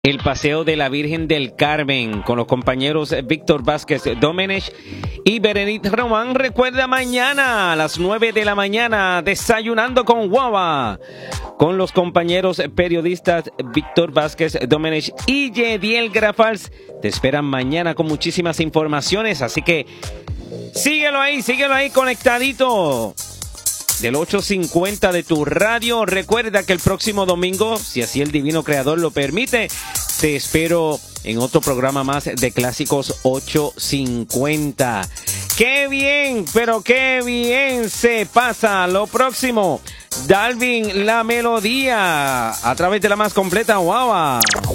El paseo de la Virgen del Carmen con los compañeros Víctor Vázquez Domenech y Berenice Román. Recuerda, mañana a las 9 de la mañana, Desayunando con Guava, con los compañeros periodistas Víctor Vázquez Domenech y Yediel Grafals. Te esperan mañana con muchísimas informaciones, así que síguelo ahí conectadito del 850 de tu radio. Recuerda que el próximo domingo, si así el divino creador lo permite, te espero en otro programa más de Clásicos 850. ¡Qué bien, pero qué bien se pasa! Lo próximo, Dalvin La Melodía, a través de la más completa guava.